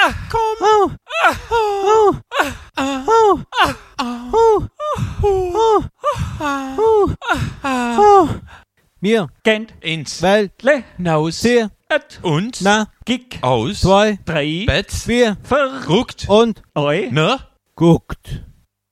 komm. Wir Gent. Ins. Welt Naus. sehr Et. Und. na Gig. Aus. 2 3. Bett. 4 Ver. Ruckt. und Eu. Ne? guckt.